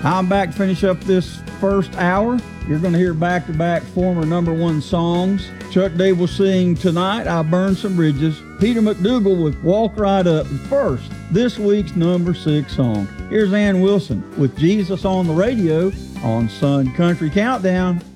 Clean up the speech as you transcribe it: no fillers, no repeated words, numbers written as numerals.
I'm back to finish up this first hour. You're going to hear back-to-back former number one songs. Chuck Day will sing Tonight I Burn Some Bridges. Peter McDougall with Walk Right Up. First, this week's number 6 song. Here's Ann Wilson with Jesus on the Radio on Sun Country Countdown.